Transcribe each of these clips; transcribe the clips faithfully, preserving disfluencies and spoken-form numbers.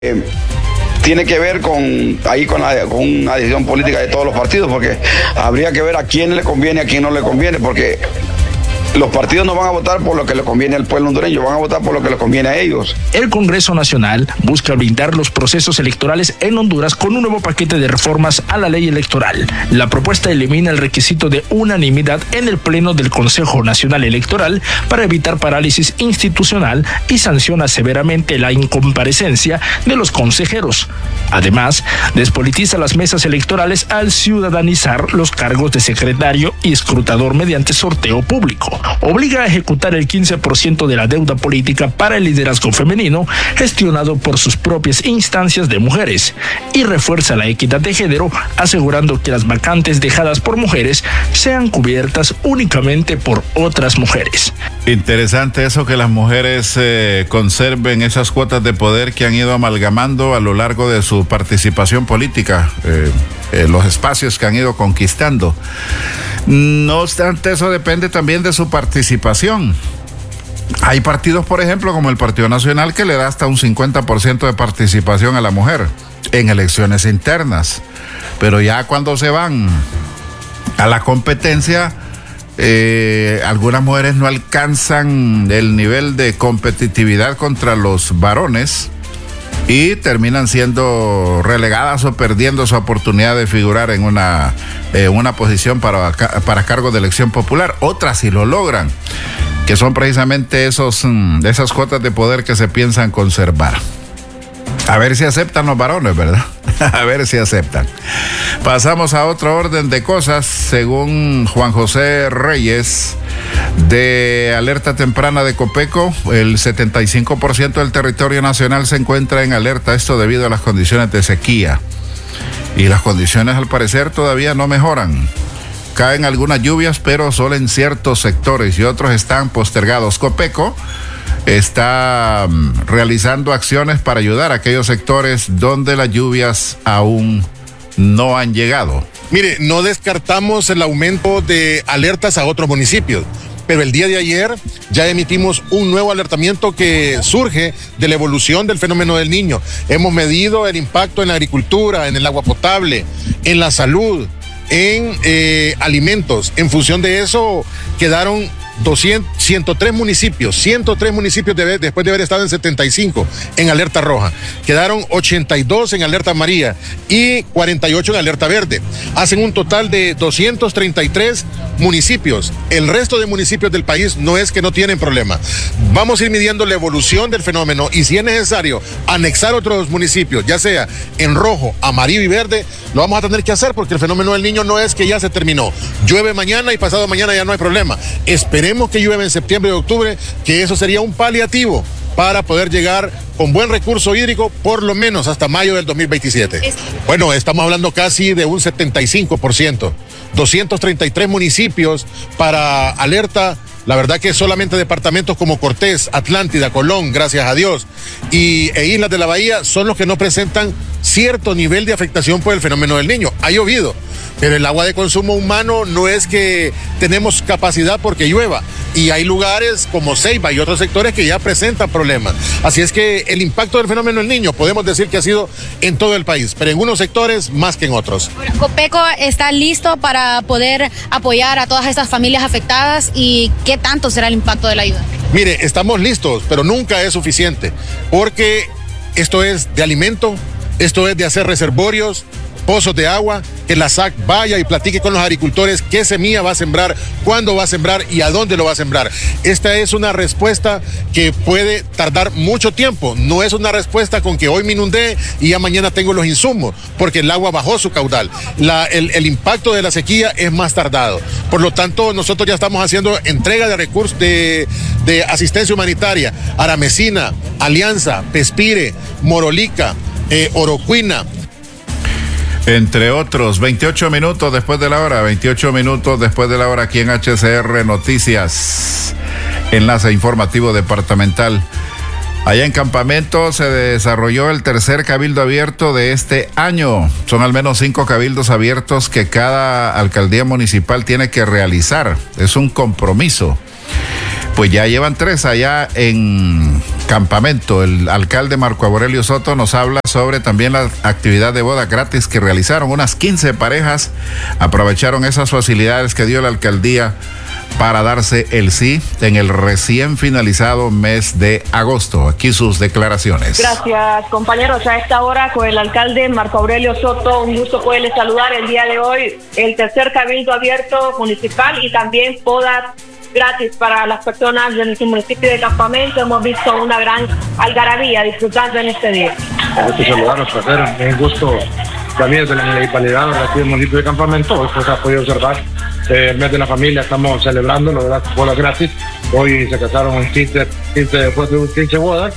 Eh, tiene que ver con ahí con, la, con una decisión política de todos los partidos, porque habría que ver a quién le conviene y a quién no le conviene, porque los partidos no van a votar por lo que le conviene al pueblo hondureño, van a votar por lo que le conviene a ellos. El Congreso Nacional busca blindar los procesos electorales en Honduras con un nuevo paquete de reformas a la ley electoral. La propuesta elimina el requisito de unanimidad en el Pleno del Consejo Nacional Electoral para evitar parálisis institucional y sanciona severamente la incomparecencia de los consejeros. Además, despolitiza las mesas electorales al ciudadanizar los cargos de secretario y escrutador mediante sorteo público. Obliga a ejecutar el quince por ciento de la deuda política para el liderazgo femenino gestionado por sus propias instancias de mujeres y refuerza la equidad de género, asegurando que las vacantes dejadas por mujeres sean cubiertas únicamente por otras mujeres. Interesante eso, que las mujeres eh, conserven esas cuotas de poder que han ido amalgamando a lo largo de su participación política, eh, eh, los espacios que han ido conquistando. No obstante, eso depende también de su participación. Hay partidos, por ejemplo, como el Partido Nacional, que le da hasta un cincuenta por ciento de participación a la mujer en elecciones internas. Pero ya cuando se van a la competencia, eh, algunas mujeres no alcanzan el nivel de competitividad contra los varones y terminan siendo relegadas o perdiendo su oportunidad de figurar en una, eh, una posición para, para cargo de elección popular. Otras sí lo logran, que son precisamente esos, esas cuotas de poder que se piensan conservar. A ver si aceptan los varones, ¿verdad? A ver si aceptan. Pasamos a otro orden de cosas. Según Juan José Reyes, de Alerta Temprana de Copeco, el setenta y cinco por ciento del territorio nacional se encuentra en alerta, esto debido a las condiciones de sequía. Y las condiciones, al parecer, todavía no mejoran. Caen algunas lluvias, pero solo en ciertos sectores y otros están postergados. Copeco está realizando acciones para ayudar a aquellos sectores donde las lluvias aún no han llegado. Mire, no descartamos el aumento de alertas a otros municipios, pero el día de ayer ya emitimos un nuevo alertamiento que surge de la evolución del fenómeno del Niño. Hemos medido el impacto en la agricultura, en el agua potable, en la salud, en eh, alimentos. En función de eso quedaron doscientos, ciento tres municipios, ciento tres municipios de, después de haber estado en setenta y cinco en alerta roja. Quedaron ochenta y dos en alerta amarilla y cuarenta y ocho en alerta verde. Hacen un total de doscientos treinta y tres municipios. El resto de municipios del país no es que no tienen problema. Vamos a ir midiendo la evolución del fenómeno y si es necesario anexar otros municipios, ya sea en rojo, amarillo y verde, lo vamos a tener que hacer porque el fenómeno del Niño no es que ya se terminó. Llueve mañana y pasado mañana ya no hay problema. Esperemos que llueva en septiembre y octubre, que eso sería un paliativo para poder llegar con buen recurso hídrico por lo menos hasta mayo del dos mil veintisiete. Es... Bueno, estamos hablando casi de un setenta y cinco por ciento. doscientos treinta y tres municipios para alerta. La verdad que solamente departamentos como Cortés, Atlántida, Colón, gracias a Dios, y e Islas de la Bahía son los que no presentan cierto nivel de afectación por el fenómeno del Niño. Ha llovido, pero el agua de consumo humano no es que tenemos capacidad porque llueva. Y hay lugares como Ceiba y otros sectores que ya presentan problemas. Así es que el impacto del fenómeno del Niño podemos decir que ha sido en todo el país, pero en unos sectores más que en otros. Copeco está listo para poder apoyar a todas estas familias afectadas y ¿qué tanto será el impacto de la ayuda? Mire, estamos listos, pero nunca es suficiente, porque esto es de alimento, esto es de hacer reservorios, pozos de agua, que la S A C vaya y platique con los agricultores qué semilla va a sembrar, cuándo va a sembrar y a dónde lo va a sembrar. Esta es una respuesta que puede tardar mucho tiempo, no es una respuesta con que hoy me inundé y ya mañana tengo los insumos, porque el agua bajó su caudal. La, el, el impacto de la sequía es más tardado. Por lo tanto, nosotros ya estamos haciendo entrega de recursos de, de asistencia humanitaria, Aramecina, Alianza, Pespire, Morolica, eh, Orocuina, entre otros. Veintiocho minutos después de la hora, veintiocho minutos después de la hora aquí en H C R Noticias, enlace informativo departamental. Allá en Campamento se desarrolló el tercer cabildo abierto de este año. Son al menos cinco cabildos abiertos que cada alcaldía municipal tiene que realizar. Es un compromiso. Pues ya llevan tres allá en Campamento. El alcalde Marco Aurelio Soto nos habla sobre también la actividad de boda gratis que realizaron. Unas quince parejas aprovecharon esas facilidades que dio la alcaldía para darse el sí en el recién finalizado mes de agosto. Aquí sus declaraciones. Gracias, compañeros. A esta hora con el alcalde Marco Aurelio Soto, un gusto poderles saludar el día de hoy, el tercer cabildo abierto municipal y también bodas gratis para las personas del municipio de Campamento. Hemos visto una gran algarabía disfrutando en este día. Gracias, saludarnos, placer, un gusto también de la municipalidad aquí del municipio de Campamento. Hoy pues ha podido observar eh, el mes de la familia, estamos celebrando las bodas gratis. Hoy se casaron quince, quince, quince bodas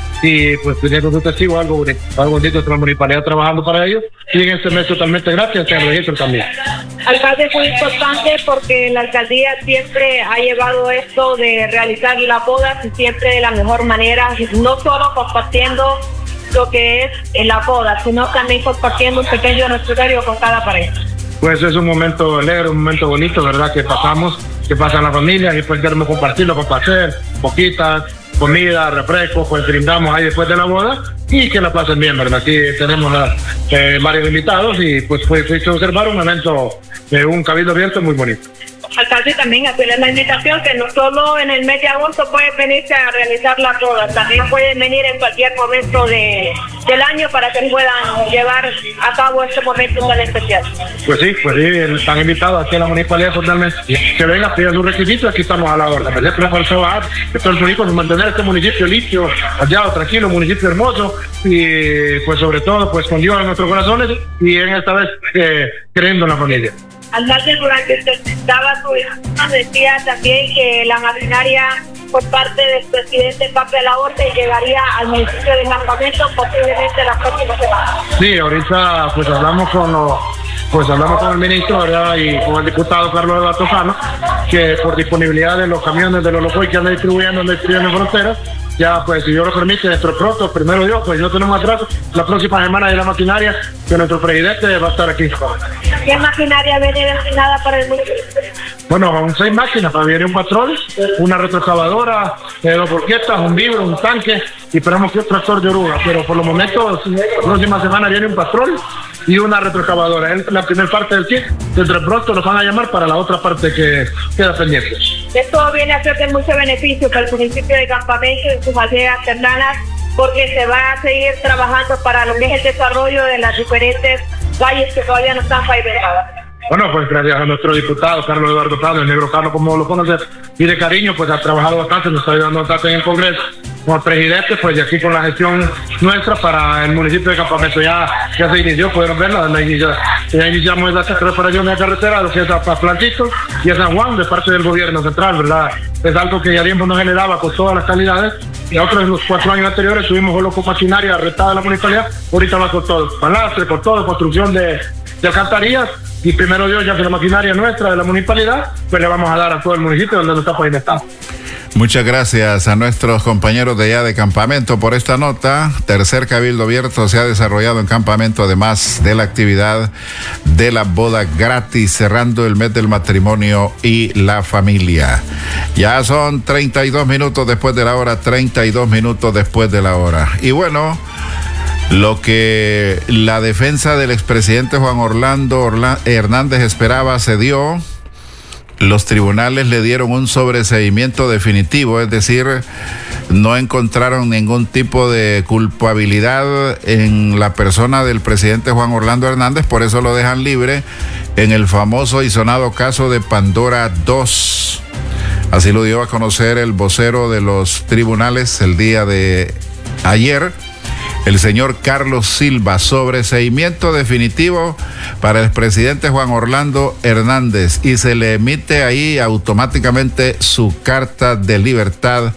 y pues teniendo su testigo, algo bonito, algo bonito, nuestra municipalidad trabajando para ellos y en este mes totalmente gratis, en el registro también. Alcalde, es muy importante porque la alcaldía siempre ha llevado esto de realizar las bodas y siempre de la mejor manera, no solo compartiendo lo que es en la boda, sino también compartiendo un pequeño anecdotario con cada pareja. Pues es un momento alegre, un momento bonito, ¿verdad? Que pasamos, que pasan las familias y pues queremos compartirlo, compartir poquitas, comida, refrescos, pues brindamos ahí después de la boda y que la pasen bien, ¿verdad? Aquí tenemos eh, varios invitados y pues fue hecho observar un evento, eh, un cabildo abierto muy bonito. Alcalde, también hacerles la invitación que no solo en el mes de agosto pueden venirse a realizar las bodas, también pueden venir en cualquier momento de, del año para que puedan llevar a cabo este momento tan especial. Pues sí, pues sí, están invitados aquí a la municipalidad totalmente. Que vengan, pidan sus requisitos, aquí estamos a la orden. Siempre vamos a trabajar, esto es único, mantener este municipio limpio, hallado, tranquilo, municipio hermoso y pues sobre todo pues con Dios en nuestros corazones y en esta vez eh, creyendo en la familia. Alcalde, durante usted estaba su hija, decía también que la maquinaria por parte del presidente Pape Alaorte llegaría al municipio de Campamento posiblemente la próxima semana. Sí, ahorita pues hablamos con los, pues hablamos con el ministro, ¿verdad? Y con el diputado Carlos Eduardo Sano, que por disponibilidad de los camiones de los locos que andan distribuyendo, andan distribuyendo en fronteras, ya pues si Dios lo permite, dentro pronto, primero Dios, pues no tenemos atraso, la próxima semana de la maquinaria que nuestro presidente va a estar aquí. ¿Qué maquinaria viene destinada para el municipio? Bueno, son seis máquinas, para viene un patrón, una retroexcavadora, eh, dos borquetas, un vibro, un tanque y esperamos que un tractor de oruga, pero por los momentos, la próxima semana viene un patrón y una retroexcavadora. Es la primera parte del kit, dentro de pronto nos van a llamar para la otra parte que queda pendiente. Esto viene a ser de mucho beneficio para el municipio de Campamento y sus aldeas cercanas, porque se va a seguir trabajando para lo que es el desarrollo de las diferentes calles que todavía no están pavimentadas. Bueno, pues gracias a nuestro diputado Carlos Eduardo Sano, el negro Carlos, como lo conoces, y de cariño, pues ha trabajado bastante, nos está ayudando bastante en el Congreso. Como presidente, pues de aquí con la gestión nuestra para el municipio de Campamento ya, ya se inició, pudieron verla, la inicia, ya iniciamos la reparación de la carretera, lo que es a Planchito y a San Juan de parte del gobierno central, ¿verdad? Es algo que ya tiempo no generaba con todas las calidades y otros en los cuatro años anteriores tuvimos solo con maquinaria arrestada de la municipalidad, ahorita va con todo, balastre, con todo, construcción de, de alcantarillas y primero Dios, ya que la maquinaria nuestra de la municipalidad, pues le vamos a dar a todo el municipio donde no está pavimentado. Muchas gracias a nuestros compañeros de allá de Campamento por esta nota. Tercer cabildo abierto se ha desarrollado en Campamento, además de la actividad de la boda gratis, cerrando el mes del matrimonio y la familia. Ya son treinta y dos minutos después de la hora, treinta y dos minutos después de la hora. Y bueno, lo que la defensa del expresidente Juan Orlando Orla- Hernández esperaba se dio. Los tribunales le dieron un sobreseimiento definitivo, es decir, no encontraron ningún tipo de culpabilidad en la persona del presidente Juan Orlando Hernández, por eso lo dejan libre en el famoso y sonado caso de Pandora dos. Así lo dio a conocer el vocero de los tribunales el día de ayer, el señor Carlos Silva. Sobreseimiento definitivo para el expresidente Juan Orlando Hernández y se le emite ahí automáticamente su carta de libertad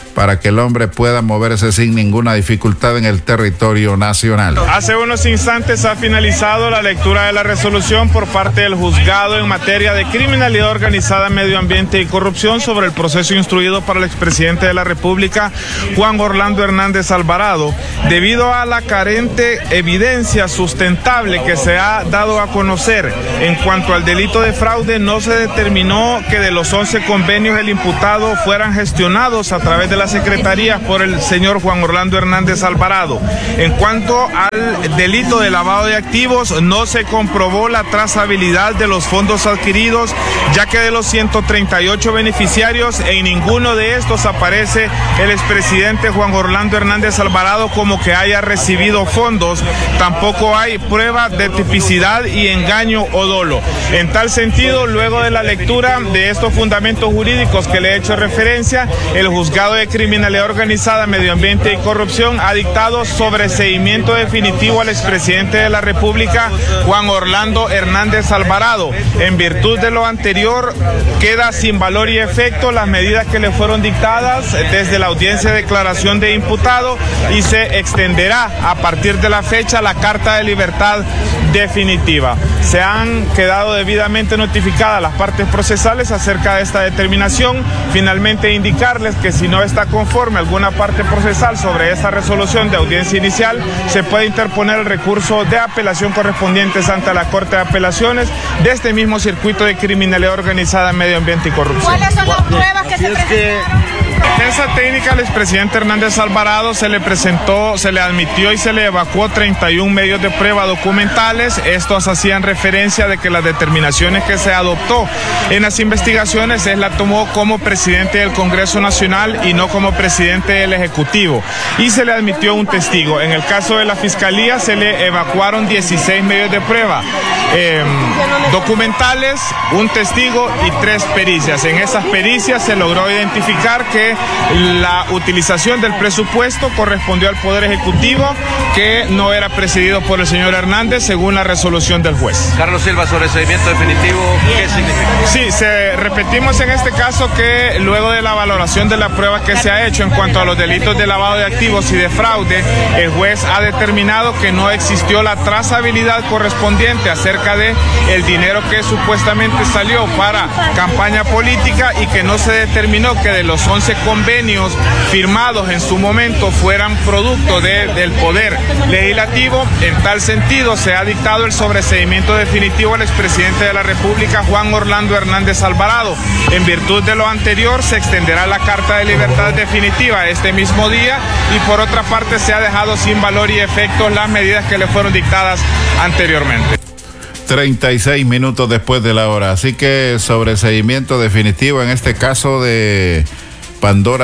para que el hombre pueda moverse sin ninguna dificultad en el territorio nacional. Hace unos instantes ha finalizado la lectura de la resolución por parte del juzgado en materia de criminalidad organizada, medio ambiente y corrupción sobre el proceso instruido para el expresidente de la República, Juan Orlando Hernández Alvarado, debido a la carente evidencia sustentable que se ha dado a conocer en cuanto al delito de fraude. No se determinó que de los once convenios el imputado fueran gestionados a través de la Secretaría por el señor Juan Orlando Hernández Alvarado. En cuanto al delito de lavado de activos, no se comprobó la trazabilidad de los fondos adquiridos, ya que de los ciento treinta y ocho beneficiarios, en ninguno de estos aparece el expresidente Juan Orlando Hernández Alvarado como que haya recibido fondos. Tampoco hay prueba de tipicidad y engaño o dolo. En tal sentido, luego de la lectura de estos fundamentos jurídicos que le he hecho referencia, el juzgado de criminalidad organizada, medio ambiente y corrupción ha dictado sobreseimiento definitivo al expresidente de la República, Juan Orlando Hernández Alvarado. En virtud de lo anterior, queda sin valor y efecto las medidas que le fueron dictadas desde la audiencia de declaración de imputado y se extenderá a partir de la fecha la carta de libertad definitiva. Se han quedado debidamente notificadas las partes procesales acerca de esta determinación. Finalmente, indicarles que si no está conforme alguna parte procesal sobre esta resolución de audiencia inicial, se puede interponer el recurso de apelación correspondiente ante la Corte de Apelaciones de este mismo circuito de criminalidad organizada, medio ambiente y corrupción. ¿Cuáles son las pruebas que se presentaron? Defensa técnica al expresidente Hernández Alvarado se le presentó, se le admitió y se le evacuó treinta y un medios de prueba documentales. Estos hacían referencia de que las determinaciones que se adoptó en las investigaciones él la tomó como presidente del Congreso Nacional y no como presidente del Ejecutivo. Y se le admitió un testigo. En el caso de la Fiscalía se le evacuaron dieciséis medios de prueba eh, documentales, un testigo y tres pericias. En esas pericias se logró identificar que la utilización del presupuesto correspondió al Poder Ejecutivo, que no era presidido por el señor Hernández, según la resolución del juez. Carlos Silva, sobreseimiento definitivo, ¿qué significa? Sí, se, repetimos en este caso que luego de la valoración de la prueba que se ha hecho en cuanto a los delitos de lavado de activos y de fraude, el juez ha determinado que no existió la trazabilidad correspondiente acerca de el dinero que supuestamente salió para campaña política y que no se determinó que de los once convenios firmados en su momento fueran producto de, del Poder Legislativo. En tal sentido, se ha dictado el sobreseimiento definitivo al expresidente de la República, Juan Orlando Hernández Alvarado. En virtud de lo anterior, se extenderá la carta de libertad definitiva este mismo día y por otra parte se ha dejado sin valor y efecto las medidas que le fueron dictadas anteriormente. treinta y seis minutos después de la hora, así que sobreseimiento definitivo en este caso de Pandora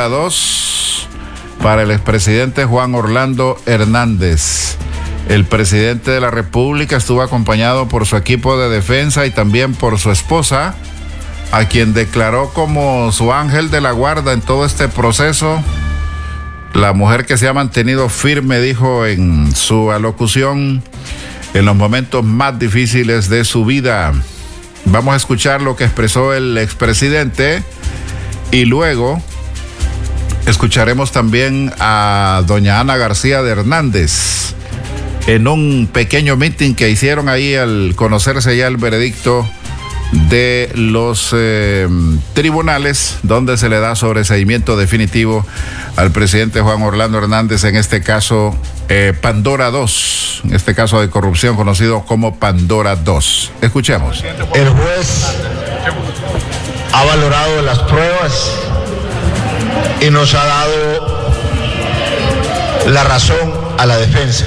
dos para el expresidente Juan Orlando Hernández. El presidente de la República estuvo acompañado por su equipo de defensa y también por su esposa, a quien declaró como su ángel de la guarda en todo este proceso. La mujer que se ha mantenido firme, dijo en su alocución, en los momentos más difíciles de su vida. Vamos a escuchar lo que expresó el expresidente y luego escucharemos también a doña Ana García de Hernández en un pequeño meeting que hicieron ahí al conocerse ya el veredicto de los eh, tribunales, donde se le da sobreseimiento definitivo al presidente Juan Orlando Hernández, en este caso eh, Pandora dos, en este caso de corrupción conocido como Pandora dos. Escuchemos. El juez ha valorado las pruebas y nos ha dado la razón a la defensa.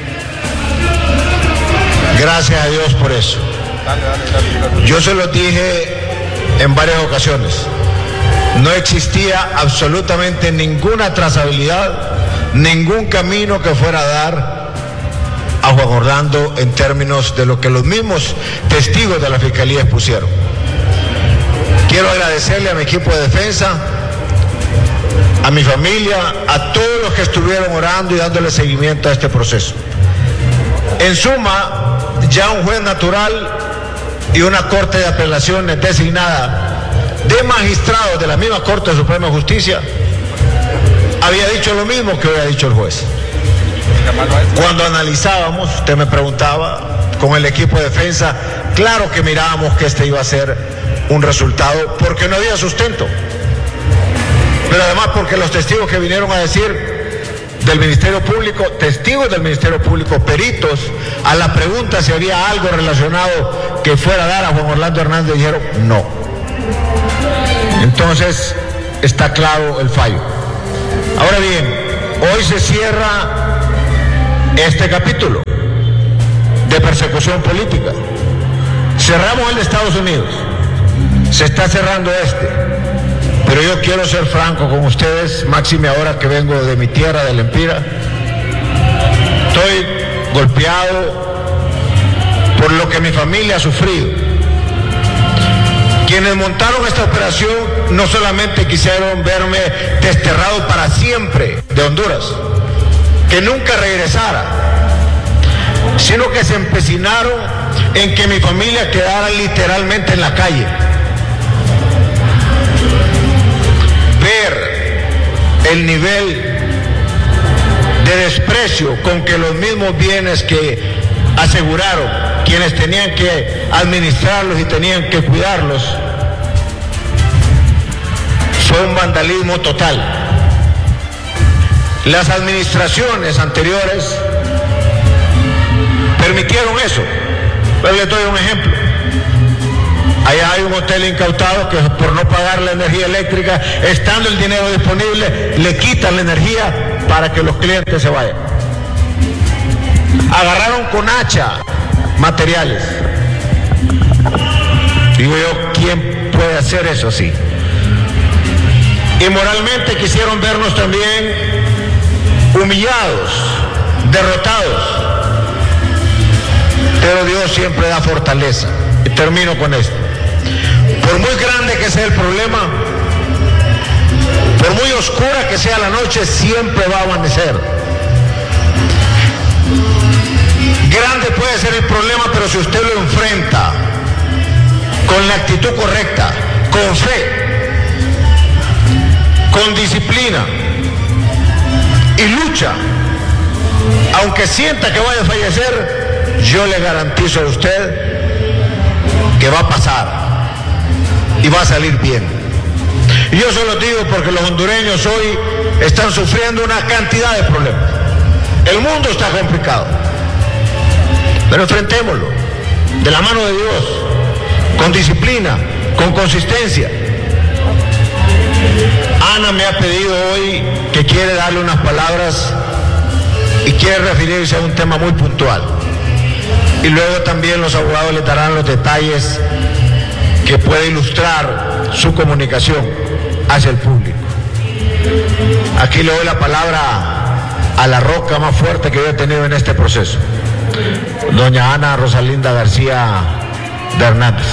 Gracias a Dios por eso. Yo se lo dije en varias ocasiones. No existía absolutamente ninguna trazabilidad, ningún camino que fuera a dar a Juan Orlando en términos de lo que los mismos testigos de la Fiscalía expusieron. Quiero agradecerle a mi equipo de defensa, a mi familia, a todos los que estuvieron orando y dándole seguimiento a este proceso. En suma, ya un juez natural y una Corte de Apelaciones designada de magistrados de la misma Corte Suprema de Justicia había dicho lo mismo que había dicho el juez. Cuando analizábamos, usted me preguntaba, con el equipo de defensa, claro que mirábamos que este iba a ser un resultado porque no había sustento. Pero además porque los testigos que vinieron a decir del Ministerio Público, testigos del Ministerio Público, peritos, a la pregunta si había algo relacionado que fuera a dar a Juan Orlando Hernández, dijeron no. Entonces, está claro el fallo. Ahora bien, hoy se cierra este capítulo de persecución política. Cerramos el de Estados Unidos, se está cerrando este. Pero yo quiero ser franco con ustedes, máxime ahora que vengo de mi tierra, del Empira. Estoy golpeado por lo que mi familia ha sufrido. Quienes montaron esta operación no solamente quisieron verme desterrado para siempre de Honduras, que nunca regresara, sino que se empecinaron en que mi familia quedara literalmente en la calle. Ver el nivel de desprecio con que los mismos bienes que aseguraron quienes tenían que administrarlos y tenían que cuidarlos fue un vandalismo total. Las administraciones anteriores permitieron eso, pero les doy un ejemplo. Allá hay un hotel incautado que por no pagar la energía eléctrica, estando el dinero disponible, le quitan la energía para que los clientes se vayan. Agarraron con hacha materiales. Digo yo, ¿quién puede hacer eso así? Y moralmente quisieron vernos también humillados, derrotados. Pero Dios siempre da fortaleza. Y termino con esto. Por muy grande que sea el problema, por muy oscura que sea la noche, siempre va a amanecer. Grande puede ser el problema, pero si usted lo enfrenta con la actitud correcta, con fe, con disciplina y lucha, aunque sienta que vaya a fallecer, yo le garantizo a usted que va a pasar y va a salir bien. Y yo se lo digo porque los hondureños hoy están sufriendo una cantidad de problemas. El mundo está complicado, pero enfrentémoslo de la mano de Dios, con disciplina, con consistencia. Ana me ha pedido hoy que quiere darle unas palabras y quiere referirse a un tema muy puntual. Y luego también los abogados le darán los detalles que puede ilustrar su comunicación hacia el público. Aquí le doy la palabra a la roca más fuerte que yo he tenido en este proceso, doña Ana Rosalinda García de Hernández.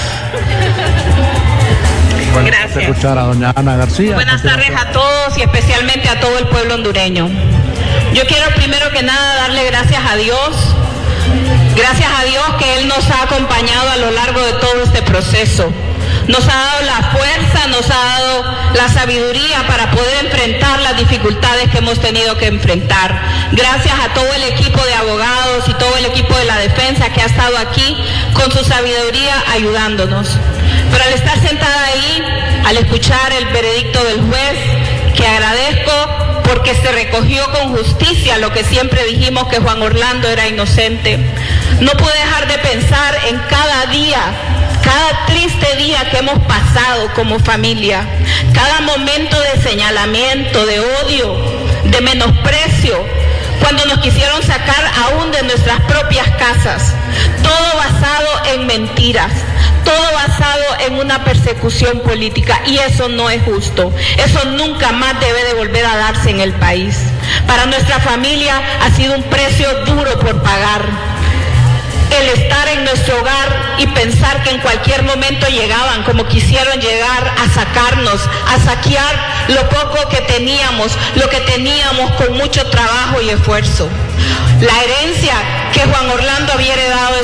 Gracias. Escuchar a doña Ana García. Buenas tardes a todos y especialmente a todo el pueblo hondureño. Yo quiero primero que nada darle gracias a Dios. Gracias a Dios que Él nos ha acompañado a lo largo de todo este proceso. Nos ha dado la fuerza, nos ha dado la sabiduría para poder enfrentar las dificultades que hemos tenido que enfrentar. Gracias a todo el equipo de abogados y todo el equipo de la defensa que ha estado aquí con su sabiduría ayudándonos. Pero al estar sentada ahí, al escuchar el veredicto del juez, que agradezco porque se recogió con justicia lo que siempre dijimos, que Juan Orlando era inocente, no pude dejar de pensar en cada día, cada triste día que hemos pasado como familia, cada momento de señalamiento, de odio, de menosprecio, cuando nos quisieron sacar aún de nuestras propias casas, todo basado en mentiras, todo basado en una persecución política, y eso no es justo. Eso nunca más debe de volver a darse en el país. Para nuestra familia ha sido un precio duro por pagar. El estar en nuestro hogar y pensar que en cualquier momento llegaban, como quisieron llegar, a sacarnos, a saquear lo poco que teníamos, lo que teníamos con mucho trabajo y esfuerzo. La herencia que Juan Orlando había heredado de sus padres.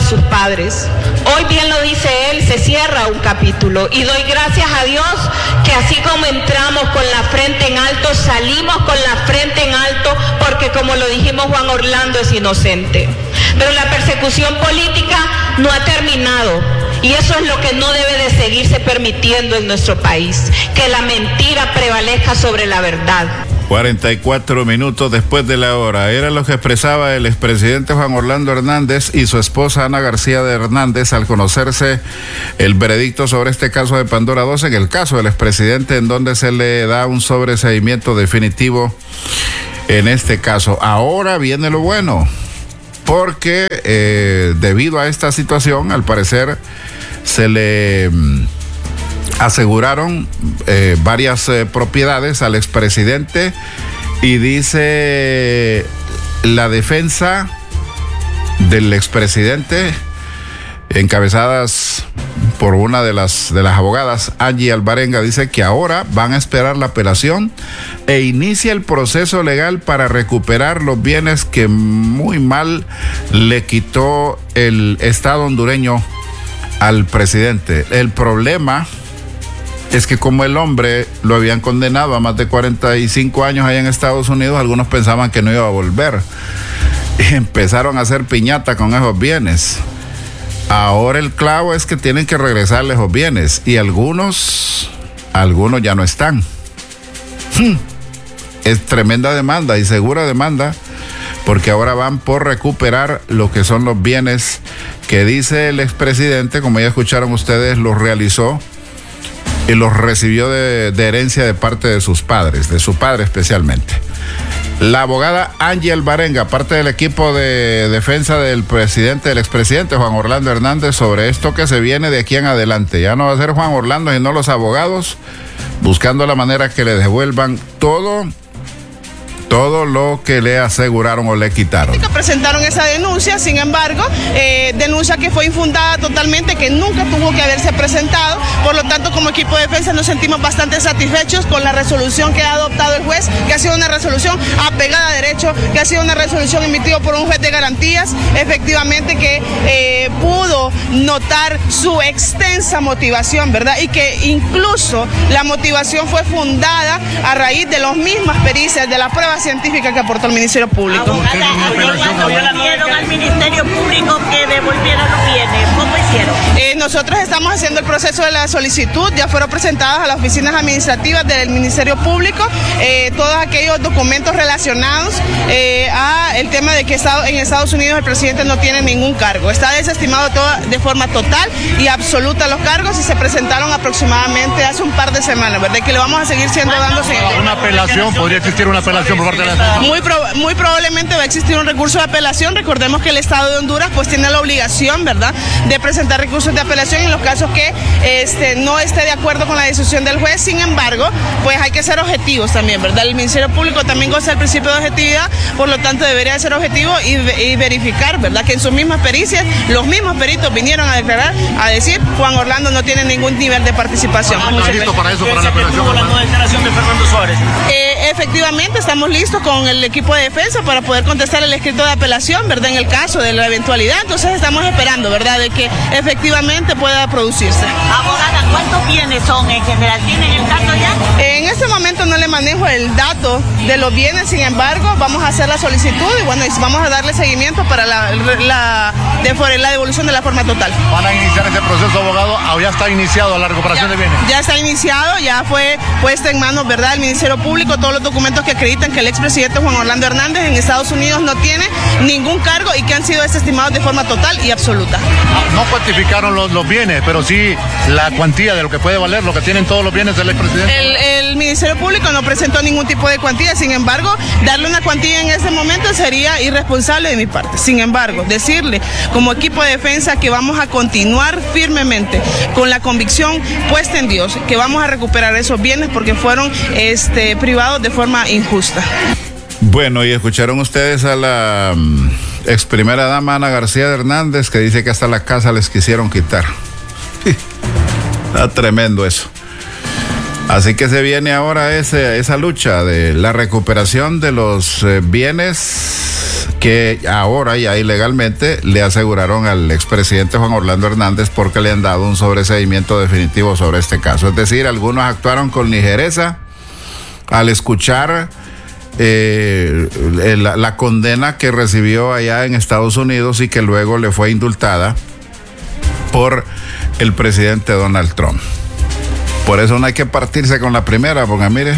madres. Hoy, bien lo dice él, se cierra un capítulo y doy gracias a Dios que así como entramos con la frente en alto, salimos con la frente en alto, porque como lo dijimos, Juan Orlando es inocente. Pero la persecución política no ha terminado y eso es lo que no debe de seguirse permitiendo en nuestro país, que la mentira prevalezca sobre la verdad. cuarenta y cuatro minutos después de la hora. Era lo que expresaba el expresidente Juan Orlando Hernández y su esposa Ana García de Hernández al conocerse el veredicto sobre este caso de Pandora dos, en el caso del expresidente, en donde se le da un sobreseimiento definitivo en este caso. Ahora viene lo bueno, porque eh, debido a esta situación, al parecer, se le aseguraron eh, varias eh, propiedades al expresidente, y dice la defensa del expresidente, encabezadas por una de las de las abogadas, Angie Alvarenga, dice que ahora van a esperar la apelación e inicia el proceso legal para recuperar los bienes que muy mal le quitó el Estado hondureño al presidente. El problema es que como el hombre lo habían condenado a más de cuarenta y cinco años allá en Estados Unidos, algunos pensaban que no iba a volver y empezaron a hacer piñata con esos bienes. Ahora el clavo es que tienen que regresarle esos bienes, y algunos, algunos ya no están. Hmm. Es tremenda demanda y segura demanda, porque ahora van por recuperar lo que son los bienes que dice el expresidente, como ya escucharon ustedes, los realizó y los recibió de, de herencia de parte de sus padres, de su padre especialmente. La abogada Angie Alvarenga, parte del equipo de defensa del presidente, del expresidente Juan Orlando Hernández, sobre esto que se viene de aquí en adelante. Ya no va a ser Juan Orlando, sino los abogados, buscando la manera que le devuelvan todo todo lo que le aseguraron o le quitaron. Presentaron esa denuncia, sin embargo, eh, denuncia que fue infundada totalmente, que nunca tuvo que haberse presentado. Por lo tanto, como equipo de defensa nos sentimos bastante satisfechos con la resolución que ha adoptado el juez, que ha sido una resolución apegada a derecho, que ha sido una resolución emitida por un juez de garantías, efectivamente, que eh, pudo notar su extensa motivación, ¿verdad? Y que incluso la motivación fue fundada a raíz de las mismas pericias, de las pruebas científica que aportó el Ministerio Público. Pidieron al Ministerio Público que devolviera los bienes. ¿Cómo hicieron? Eh, nosotros estamos haciendo el proceso de la solicitud. Ya fueron presentadas a las oficinas administrativas del Ministerio Público eh, todos aquellos documentos relacionados eh, a el tema de que en Estados Unidos el presidente no tiene ningún cargo. Está desestimado todo de forma total y absoluta los cargos, y se presentaron aproximadamente hace un par de semanas, ¿verdad? Que le vamos a seguir siendo dando seguimiento. Una apelación, podría existir una apelación por parte de la... Muy, pro, muy probablemente va a existir un recurso de apelación. Recordemos que el Estado de Honduras pues tiene la obligación, ¿verdad?, de presentar recursos de apelación en los casos que este, no esté de acuerdo con la decisión del juez. Sin embargo, pues hay que ser objetivos también, ¿verdad? El Ministerio Público también goza del principio de objetividad, por lo tanto debería ser objetivo y, y verificar, ¿verdad?, que en sus mismas pericias los mismos peritos vinieron a declarar, a decir, Juan Orlando no tiene ningún nivel de participación. ¿Está listo para eso, para la apelación? ¿Cómo la nueva declaración de Fernando Suárez? Eh, efectivamente, estamos listos con el equipo de defensa para poder contestar el escrito de apelación, ¿verdad?, en el caso de la eventualidad. Entonces estamos esperando, ¿verdad?, de que efectivamente pueda producirse. Abogada, ¿cuántos bienes son en general? ¿Tienen el dato ya? En este momento no le manejo el dato de los bienes, sin embargo, vamos a hacer la solicitud y bueno, vamos a darle seguimiento para la, la, de, la devolución de la forma total. ¿Van a iniciar ese proceso, abogado? ¿O ya está iniciado la recuperación ya, de bienes? Ya está iniciado, ya fue puesta en manos, ¿verdad?, el Ministerio Público, todos los documentos que acreditan que el expresidente Juan Orlando Hernández en Estados Unidos no tiene ningún cargo y que han sido desestimados de forma total y absoluta. No cuantificaron los, los bienes, pero sí la cuantía de lo que puede valer, lo que tienen todos los bienes del expresidente. El, el Ministerio Público no presentó ningún tipo de cuantía, sin embargo, darle una cuantía en este momento sería irresponsable de mi parte. Sin embargo, decirle como equipo de defensa que vamos a continuar firmemente con la convicción puesta en Dios, que vamos a recuperar esos bienes porque fueron este, privados de forma injusta. Bueno, y escucharon ustedes a la um, ex primera dama Ana García de Hernández, que dice que hasta la casa les quisieron quitar. Está tremendo eso. Así que se viene ahora ese, esa lucha de la recuperación de los eh, bienes que ahora ya ilegalmente le aseguraron al expresidente Juan Orlando Hernández porque le han dado un sobreseimiento definitivo sobre este caso. Es decir, algunos actuaron con ligereza al escuchar eh, la, la condena que recibió allá en Estados Unidos y que luego le fue indultada por el presidente Donald Trump. Por eso no hay que partirse con la primera, porque mire,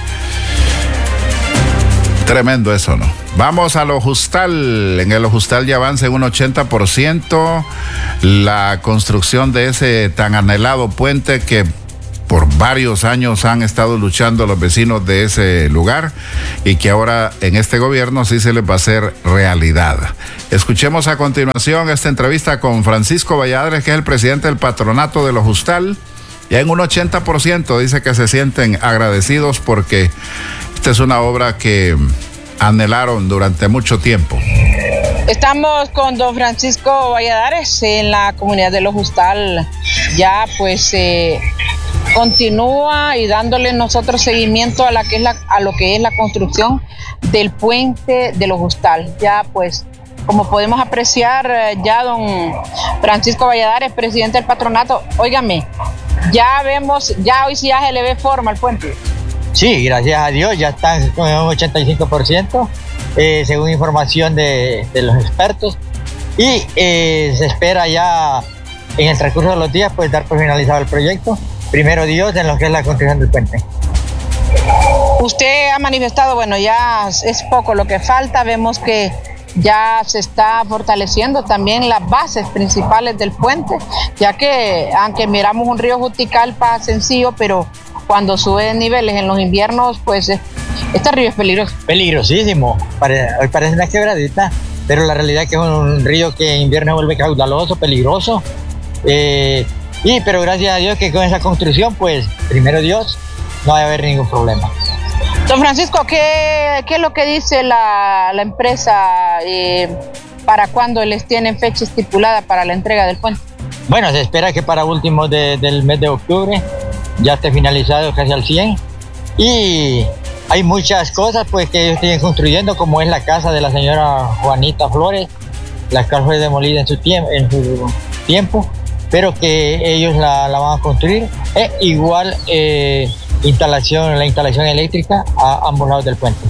tremendo eso, ¿no? Vamos a Lojustal. En el Lojustal ya avanza en un ochenta por ciento la construcción de ese tan anhelado puente que por varios años han estado luchando los vecinos de ese lugar y que ahora en este gobierno sí se les va a hacer realidad. Escuchemos a continuación esta entrevista con Francisco Valladares, que es el presidente del patronato de Lojustal. Ya en un ochenta por ciento dice que se sienten agradecidos porque esta es una obra que anhelaron durante mucho tiempo. Estamos con don Francisco Valladares en la comunidad de Lojustal. Ya pues eh, continúa y dándole nosotros seguimiento a, la que es la, a lo que es la construcción del puente de Lojustal. Ya pues, como podemos apreciar, ya don Francisco Valladares, presidente del patronato, óigame, ya vemos, ya hoy sí ya se le ve forma al puente. Sí, gracias a Dios, ya están con un ochenta y cinco por ciento, eh, según información de, de los expertos, y eh, se espera ya en el transcurso de los días pues dar por finalizado el proyecto, primero Dios, en lo que es la construcción del puente. Usted ha manifestado, bueno, ya es poco lo que falta, vemos que ya se está fortaleciendo también las bases principales del puente, ya que aunque miramos un río Juticalpa sencillo, pero cuando sube niveles en los inviernos, pues este río es peligroso. Peligrosísimo, hoy parece una quebradita, pero la realidad es que es un río que en invierno vuelve caudaloso, peligroso, eh, y pero gracias a Dios que con esa construcción, pues primero Dios, no va a haber ningún problema. Don Francisco, ¿qué, qué es lo que dice la, la empresa eh, para cuándo les tienen fecha estipulada para la entrega del puente? Bueno, se espera que para últimos de, del mes de octubre ya esté finalizado casi al cien, y hay muchas cosas pues que ellos siguen construyendo, como es la casa de la señora Juanita Flores, la cual fue demolida en su, tiemp en su tiempo, pero que ellos la, la van a construir, e igual eh, instalación, la instalación eléctrica a ambos lados del puente.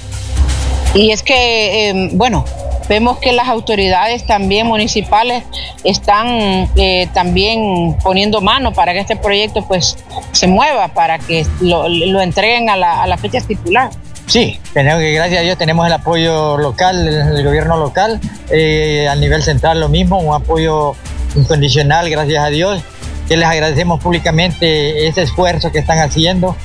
Y es que, eh, bueno, vemos que las autoridades también municipales están eh, también poniendo mano para que este proyecto pues se mueva, para que lo, lo entreguen a la, a la fecha estipulada. Sí, tenemos que, gracias a Dios, tenemos el apoyo local, del gobierno local, eh, a nivel central lo mismo, un apoyo incondicional, gracias a Dios, que les agradecemos públicamente ese esfuerzo que están haciendo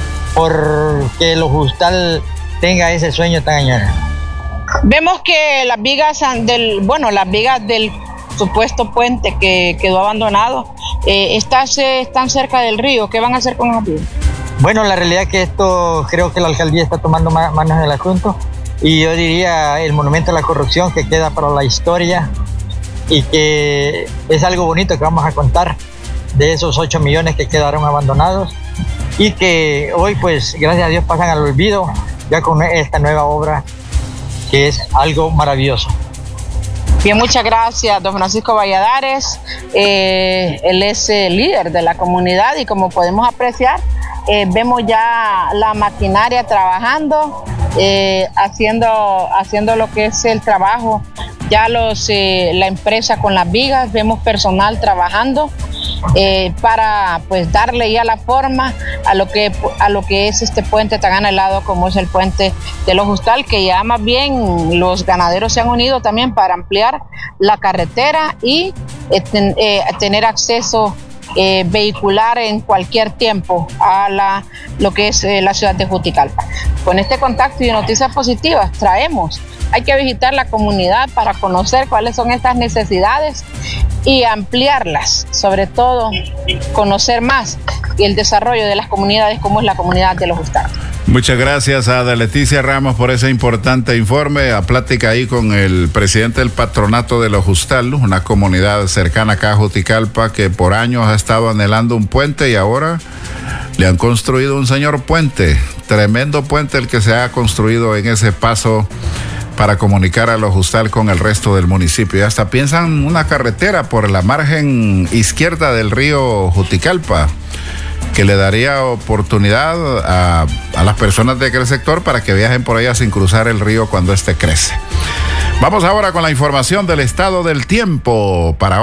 por que Lojustal tenga ese sueño tan añorado. Vemos que las vigas del, bueno, las vigas del supuesto puente que quedó abandonado eh, está, están cerca del río. ¿Qué van a hacer con las vigas? Bueno, la realidad es que esto, creo que la alcaldía está tomando manos del asunto, y yo diría el monumento a la corrupción que queda para la historia, y que es algo bonito que vamos a contar de esos ocho millones que quedaron abandonados y que hoy pues gracias a Dios pasan al olvido ya con esta nueva obra, que es algo maravilloso. Bien, muchas gracias, don Francisco Valladares. Eh, él es el líder de la comunidad y como podemos apreciar, eh, vemos ya la maquinaria trabajando, eh, haciendo, haciendo lo que es el trabajo. Ya los, eh, la empresa con las vigas, vemos personal trabajando eh, para pues darle ya la forma a lo que a lo que es este puente tan anhelado como es el puente de Lojustal, que ya más bien los ganaderos se han unido también para ampliar la carretera y eh, ten, eh, tener acceso eh, vehicular en cualquier tiempo a la, lo que es eh, la ciudad de Juticalpa. Con este contacto y noticias positivas traemos, hay que visitar la comunidad para conocer cuáles son estas necesidades y ampliarlas, sobre todo conocer más el desarrollo de las comunidades como es la comunidad de Lojustal. Muchas gracias a Ada Leticia Ramos por ese importante informe, a plática ahí con el presidente del patronato de Lojustal, una comunidad cercana acá a Juticalpa que por años ha estado anhelando un puente y ahora le han construido un señor puente, tremendo puente el que se ha construido en ese paso para comunicar a Los Justal con el resto del municipio. Y hasta piensan una carretera por la margen izquierda del río Juticalpa, que le daría oportunidad a, a las personas de aquel sector para que viajen por allá sin cruzar el río cuando éste crece. Vamos ahora con la información del estado del tiempo para